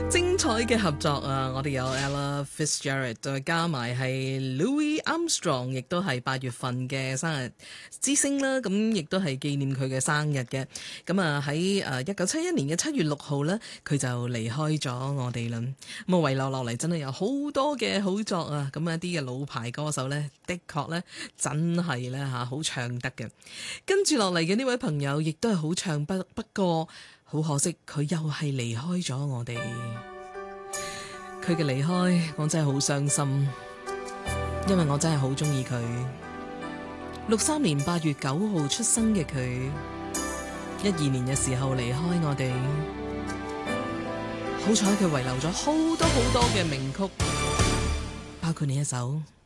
精彩嘅合作啊！我哋有 Ella Fitzgerald， 再加埋係 Louis Armstrong， 亦都係8月份嘅生日之星啦。咁亦都係紀念佢嘅生日嘅。咁啊喺1971年嘅7月6號呢，佢就離開咗我哋啦。咁啊遺留落嚟真係有好多嘅好作啊！咁一啲嘅老牌歌手呢，的確呢真係呢嚇好唱得嘅。跟住落嚟嘅呢位朋友亦都係好唱，不過好可惜，佢又係離開咗我哋。佢嘅離開，我真係好傷心，因為我真係好鍾意佢。63年8月9號出生嘅佢，12年嘅時候離開我哋。好彩佢遺留咗好多嘅名曲，包括呢一首。